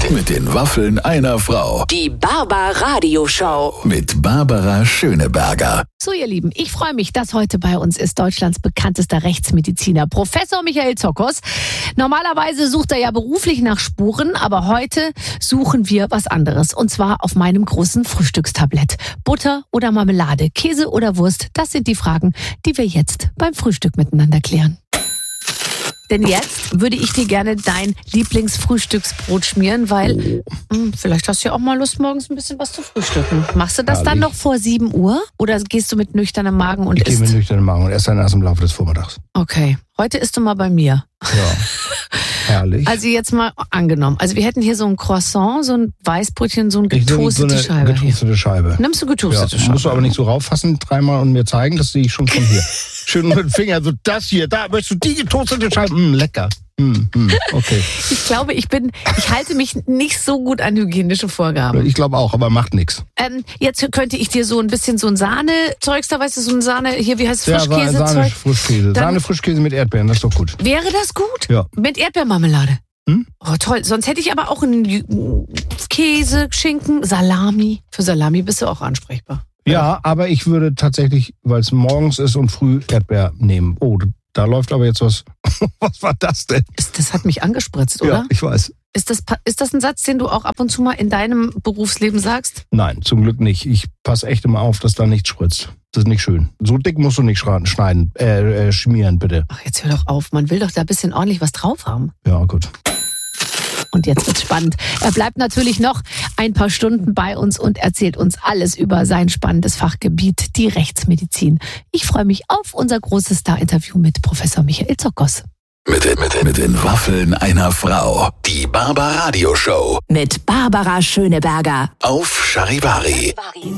Mit den Waffeln einer Frau. Die Barbara-Radio-Show. Mit Barbara Schöneberger. So, ihr Lieben, ich freue mich, dass heute bei uns ist Deutschlands bekanntester Rechtsmediziner, Professor Michael Zokos. Normalerweise sucht er ja beruflich nach Spuren, aber heute suchen wir was anderes. Und zwar auf meinem großen Frühstückstablett. Butter oder Marmelade, Käse oder Wurst, das sind die Fragen, die wir jetzt beim Frühstück miteinander klären. Denn jetzt würde ich dir gerne dein Lieblingsfrühstücksbrot schmieren, weil vielleicht hast du ja auch mal Lust, morgens ein bisschen was zu frühstücken. Machst du das dann noch vor 7 Uhr oder gehst du mit nüchternem Magen und isst? Ich gehe mit nüchternem Magen und esse dann erst im Laufe des Vormittags. Okay, heute isst du mal bei mir. Ja, herrlich. Also jetzt mal angenommen. Also wir hätten hier so ein Croissant, so ein Weißbrötchen, so eine getoastete Scheibe. Getoastete Scheibe. Nimmst du getoastete Scheibe? Musst du aber nicht so rauffassen, 3-mal und mir zeigen, das sehe ich schon von hier. Schön mit dem Finger, so das hier, da möchtest du die getoastete Scheibe. Lecker. Okay. Ich glaube, ich halte mich nicht so gut an hygienische Vorgaben. Ich glaube auch, aber macht nichts. Jetzt könnte ich dir so ein bisschen so ein Sahne-Zeugs, da weißt du, so ein Sahne, hier, wie heißt es, Frischkäse-Zeug? Sahne, Frischkäse. Sahne, Frischkäse mit Erdbeeren, das ist doch gut. Wäre das gut? Ja. Mit Erdbeermarmelade? Oh, toll. Sonst hätte ich aber auch einen Käse, Schinken, Salami. Für Salami bist du auch ansprechbar. Ja, aber ich würde tatsächlich, weil es morgens ist und früh Erdbeer nehmen. Oh, da läuft aber jetzt was. Was war das denn? Das hat mich angespritzt, oder? Ja, ich weiß. Ist das ein Satz, den du auch ab und zu mal in deinem Berufsleben sagst? Nein, zum Glück nicht. Ich passe echt immer auf, dass da nichts spritzt. Das ist nicht schön. So dick musst du nicht schmieren, bitte. Ach, jetzt hör doch auf. Man will doch da ein bisschen ordentlich was drauf haben. Ja, gut. Und jetzt wird's spannend. Er bleibt natürlich noch ein paar Stunden bei uns und erzählt uns alles über sein spannendes Fachgebiet, die Rechtsmedizin. Ich freue mich auf unser großes Star-Interview mit Professor Michael Zokos. Mit den Waffeln einer Frau. Die Barbara-Radio-Show. Mit Barbara Schöneberger. Auf Charivari.